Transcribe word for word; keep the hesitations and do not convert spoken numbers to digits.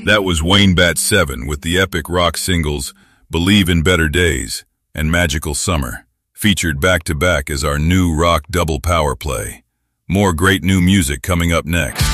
That was Wayne Bat seven with the epic rock singles Believe in Better Days and Magical Summer, featured back-to-back as our new rock double power play. More great new music coming up next.